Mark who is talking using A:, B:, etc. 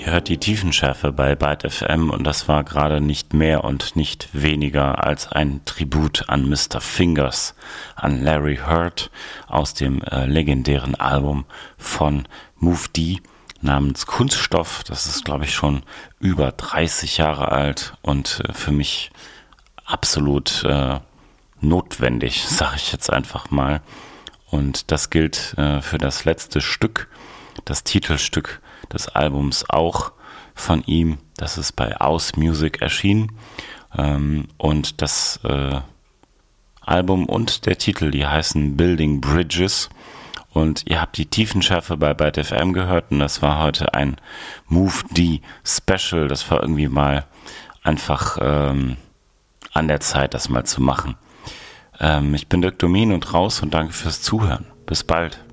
A: Ihr hört die Tiefenschärfe bei Byte FM und das war gerade nicht mehr und nicht weniger als ein Tribut an Mr. Fingers, an Larry Heard aus dem legendären Album von Move D namens Kunststoff. Das ist, glaube ich, schon über 30 Jahre alt und für mich absolut notwendig, sage ich jetzt einfach mal. Und das gilt für das letzte Stück, das Titelstück des Albums auch von ihm. Das ist bei Aus Music erschienen. Und das Album und der Titel, die heißen Building Bridges. Und ihr habt die Tiefenschärfe bei Byte FM gehört und das war heute ein Move D Special. Das war irgendwie mal einfach an der Zeit, das mal zu machen. Ich bin Dirk Domin und raus und danke fürs Zuhören. Bis bald.